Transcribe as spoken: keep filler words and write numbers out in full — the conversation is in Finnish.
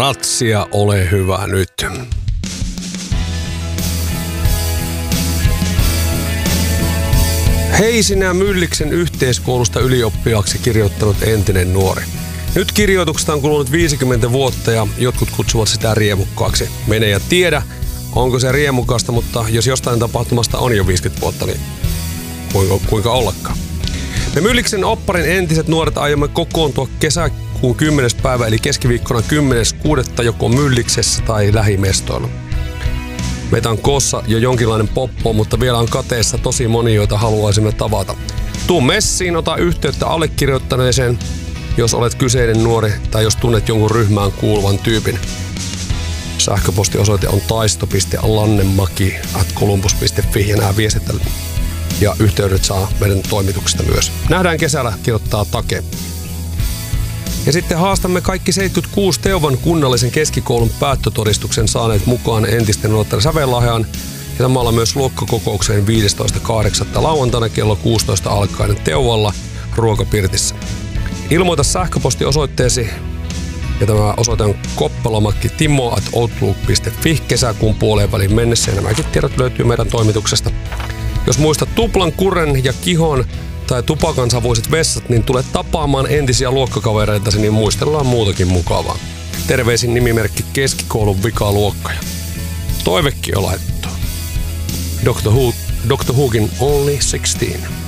Ratsia, ole hyvä nyt. Hei sinä Mylliksen yhteiskoulusta ylioppilaaksi kirjoittanut entinen nuori. Nyt kirjoituksesta on kulunut viisikymmentä vuotta ja jotkut kutsuvat sitä riemukkaaksi. Mene ja tiedä, onko se riemukasta, mutta jos jostain tapahtumasta on jo viisikymmentä vuotta, niin kuinka, kuinka ollakaan. Me Mylliksen opparin entiset nuoret aiomme kokoontua kesäkuun kymmenes päivä eli keskiviikkona kymmenes kuudetta joko Mylliksessä tai lähimestoilla. Meitä on koossa jo jonkinlainen poppo, mutta vielä on kateessa tosi moni, joita haluaisimme tavata. Tuu messiin, ota yhteyttä allekirjoittaneeseen, jos olet kyseinen nuori tai jos tunnet jonkun ryhmään kuuluvan tyypin. Sähköpostiosoite on taisto piste lannemaki ät columbus piste fi ja nämä viestit ja yhteydet saa meidän toimituksesta myös. Nähdään kesällä, kirjoittaa Take. Ja sitten haastamme kaikki seitsemänkymmentäkuusi Teuvan kunnallisen keskikoulun päättötodistuksen saaneet mukaan entisten nuorten sävellahjaan ja samalla myös luokkakokoukseen viidestoista kahdeksatta lauantaina kello kuusitoista alkaen Teuvalla ruokapirtissä. Ilmoita sähköpostiosoitteesi ja tämä osoite on koppelamakki timo at outlook piste fi kesäkuun puoleen väliin mennessä ja nämäkin tiedot löytyy meidän toimituksesta. Jos muistat tuplan, kurren ja kihon tai tupakansavuiset vessat, niin tule tapaamaan entisiä luokkakavereitasi, niin muistellaan muutakin mukavaa. Terveisin nimimerkki keskikoulun vikaluokkaja. Toivekki on laittu. Doctor Who, Doctor Whokin Only sixteen.